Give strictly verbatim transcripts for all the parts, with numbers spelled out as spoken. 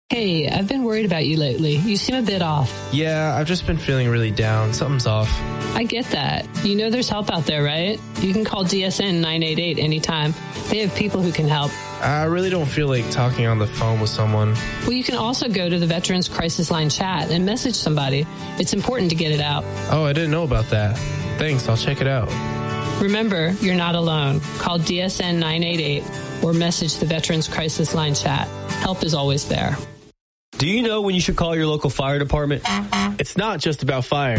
Hey, I've been worried about you lately. You seem a bit off. Yeah, I've just been feeling really down. Something's off. I get that. You know there's help out there, right? You can call D S N nine eight eight anytime. They have people who can help. I really don't feel like talking on the phone with someone. Well, you can also go to the Veterans Crisis Line chat and message somebody. It's important to get it out. Oh, I didn't know about that. Thanks, I'll check it out. Remember, you're not alone. Call D S N nine eight eight or message the Veterans Crisis Line chat. Help is always there. Do you know when you should call your local fire department? It's not just about fire.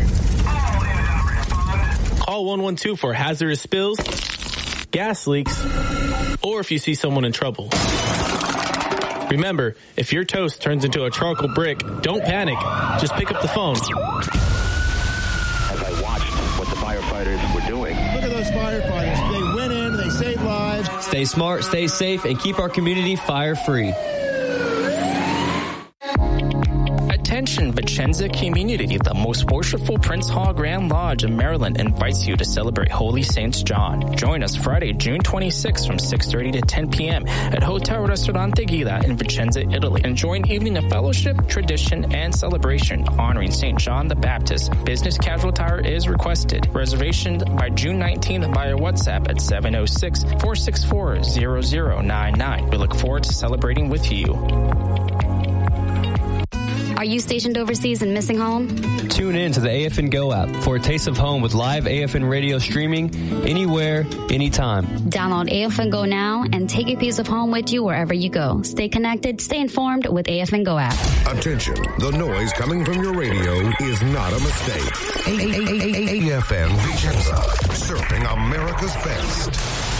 Call one one two for hazardous spills, gas leaks, or if you see someone in trouble. Remember, if your toast turns into a charcoal brick, don't panic. Just pick up the phone. As I watched what the firefighters were doing. Look at those firefighters. They went in, they saved lives. Stay smart, stay safe, and keep our community fire-free. Attention Vicenza community, the most worshipful Prince Hall Grand Lodge of Maryland invites you to celebrate Holy Saints John. Join us Friday, June twenty-sixth from six thirty to ten p.m. at Hotel Ristorante Gila in Vicenza, Italy. Enjoy an evening of fellowship, tradition, and celebration honoring Saint John the Baptist. Business casual attire is requested. Reservation by June nineteenth via WhatsApp at seven oh six, four six four, zero zero nine nine. We look forward to celebrating with you. Are you stationed overseas and missing home? Tune in to the A F N Go app for a taste of home with live A F N radio streaming anywhere, anytime. Download A F N Go now and take a piece of home with you wherever you go. Stay connected, stay informed with A F N Go app. Attention, the noise coming from your radio is not a mistake. A F N Vicenza, serving America's best.